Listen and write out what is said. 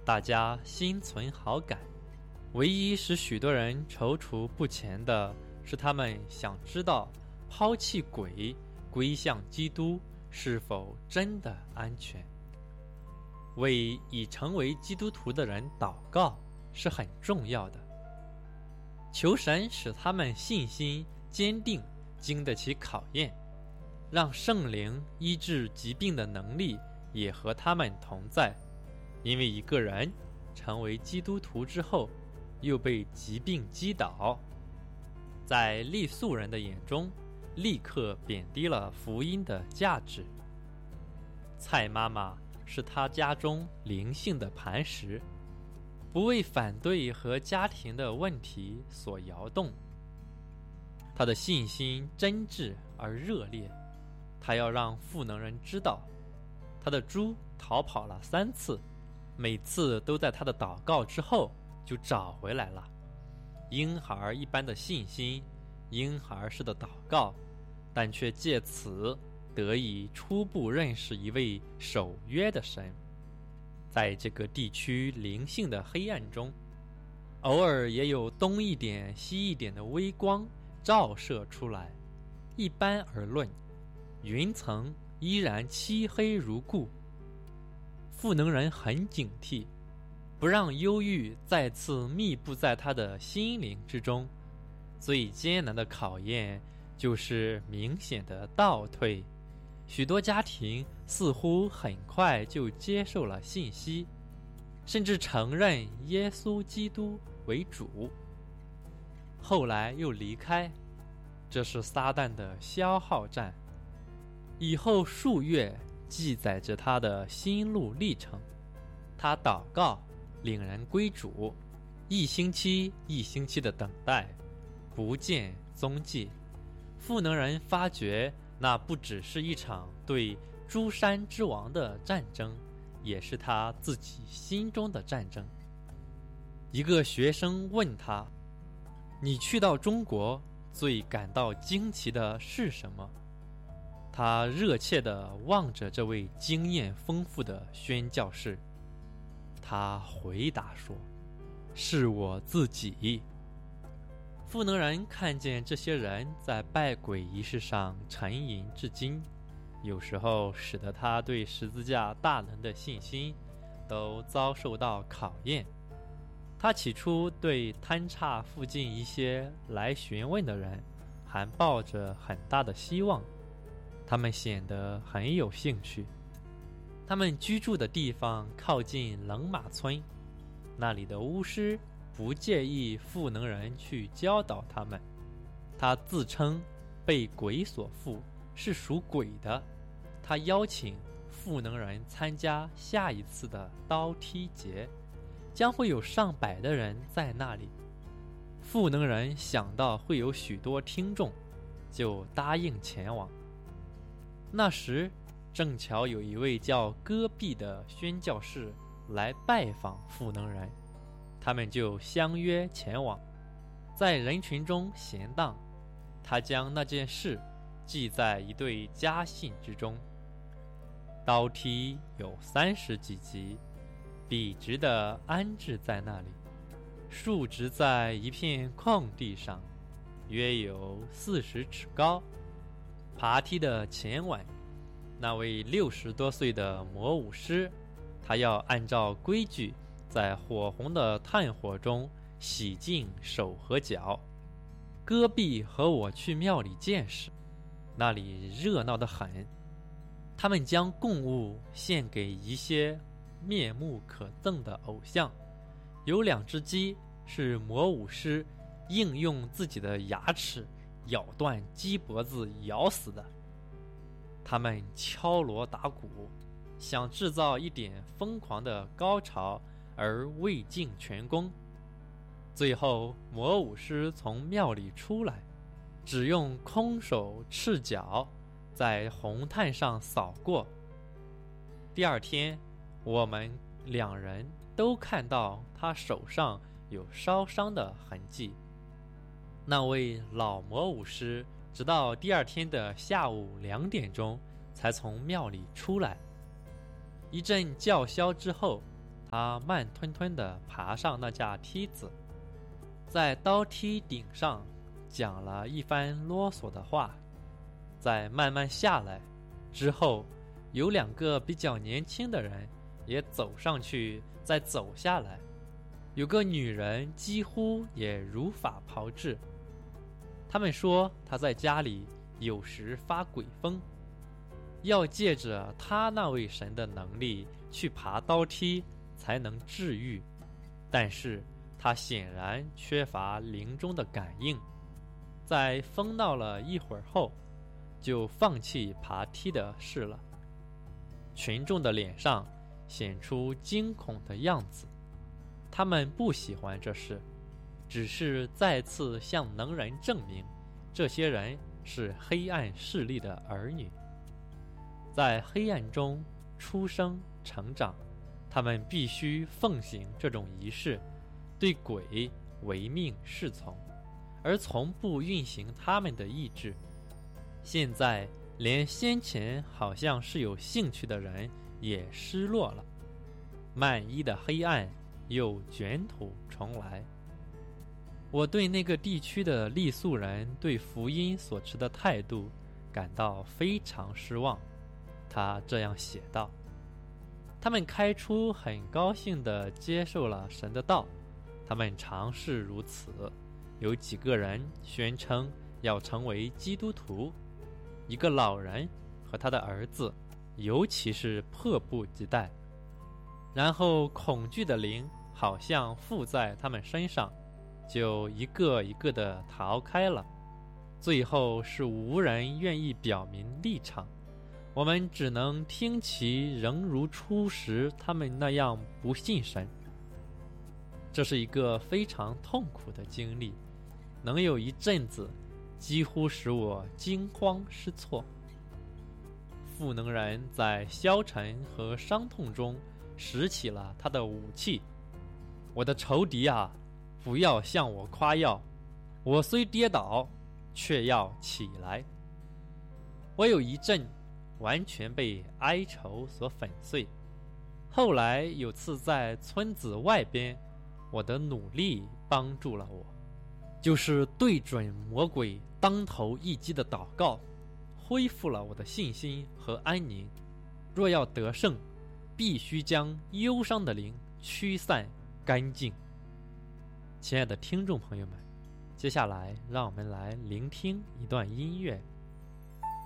大家心存好感。唯一使许多人踌躇不前的是，他们想知道抛弃鬼归向基督是否真的安全。为已成为基督徒的人祷告是很重要的，求神使他们信心坚定，经得起考验，让圣灵医治疾病的能力也和他们同在。因为一个人成为基督徒之后，又被疾病击倒，在利素人的眼中，立刻贬低了福音的价值。蔡妈妈是他家中灵性的磐石，不为反对和家庭的问题所摇动。他的信心真挚而热烈，他要让富能人知道，他的猪逃跑了3次，每次都在他的祷告之后就找回来了。婴孩一般的信心，婴孩式的祷告，但却借此得以初步认识一位守约的神。在这个地区灵性的黑暗中，偶尔也有东一点西一点的微光照射出来。一般而论，云层依然漆黑如故。富能人很警惕，不让忧郁再次密布在他的心灵之中。最艰难的考验就是明显的倒退。许多家庭似乎很快就接受了信息，甚至承认耶稣基督为主，后来又离开。这是撒旦的消耗战。以后数月记载着他的心路历程。他祷告，领人归主，一星期一星期的等待，不见踪迹。富能人发觉，那不只是一场对诸山之王的战争，也是他自己心中的战争。一个学生问他，你去到中国最感到惊奇的是什么？他热切地望着这位经验丰富的宣教士，他回答说，是我自己。富能人看见这些人在拜鬼仪式上沉吟至今，有时候使得他对十字架大能的信心都遭受到考验。他起初对摊岔附近一些来询问的人还抱着很大的希望，他们显得很有兴趣。他们居住的地方靠近冷马村，那里的巫师不介意富能人去教导他们。他自称被鬼所附，是属鬼的。他邀请富能人参加下一次的刀梯节，将会有上百的人在那里。富能人想到会有许多听众，就答应前往。那时正巧有一位叫戈壁的宣教士来拜访富能人，他们就相约前往。在人群中闲荡，他将那件事记在一对家信之中。刀梯有30几级，笔直地安置在那里，竖直在一片空地上，约有40尺高。爬梯的前晚，那位60多岁的魔武师，他要按照规矩在火红的炭火中洗净手和脚。戈壁和我去庙里见识，那里热闹得很。他们将供物献给一些面目可憎的偶像，有2只鸡是魔武师硬用自己的牙齿咬断鸡脖子咬死的。他们敲锣打鼓，想制造一点疯狂的高潮，而未尽全功。最后魔武师从庙里出来，只用空手赤脚在红炭上扫过。第二天，我们2人都看到他手上有烧伤的痕迹。那位老魔武师直到第二天的下午2点钟才从庙里出来。一阵叫嚣之后， 他慢吞吞地爬上那架梯子，在刀梯顶上讲了一番啰嗦的话，再慢慢下来。之后有2个比较年轻的人也走上去，再走下来。有个女人几乎也如法炮制。他们说她在家里有时发鬼疯，要借着她那位神的能力去爬刀梯才能治愈，但是她显然缺乏灵中的感应，在疯闹了一会儿后就放弃爬梯的事了。群众的脸上显出惊恐的样子，他们不喜欢这事，只是再次向能人证明这些人是黑暗势力的儿女，在黑暗中出生成长，他们必须奉行这种仪式，对鬼唯命是从，而从不运行他们的意志。现在连先前好像是有兴趣的人也失落了，漫溢的黑暗又卷土重来。我对那个地区的傈僳人对福音所持的态度感到非常失望。他这样写道：他们开出很高兴地接受了神的道，他们常是如此。有几个人宣称要成为基督徒，一个老人和他的儿子尤其是迫不及待，然后恐惧的灵好像附在他们身上，就一个一个地逃开了。最后是无人愿意表明立场，我们只能听其仍如初时他们那样不信神。这是一个非常痛苦的经历，能有一阵子几乎使我惊慌失措。赋能人在消沉和伤痛中拾起了他的武器。我的仇敌啊，不要向我夸耀，我虽跌倒，却要起来。我有一阵完全被哀愁所粉碎。后来有次在村子外边，我的努力帮助了我，就是对准魔鬼当头一击的祷告，恢复了我的信心和安宁。若要得胜，必须将忧伤的灵驱散干净。亲爱的听众朋友们，接下来让我们来聆听一段音乐。